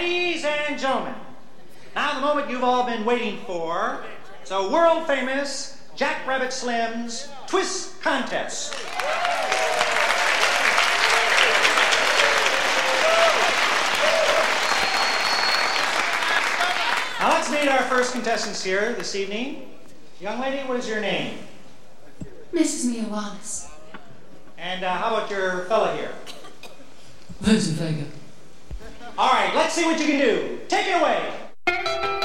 Ladies and gentlemen, now the moment you've all been waiting for, it's a world-famous Jack Rabbit Slim's Twist Contest. Now let's meet our first contestants here this evening. Young lady, what is your name? Mrs. Mia Wallace. And how about your fella here? Vincent Vega. All right, let's see what you can do. Take it away.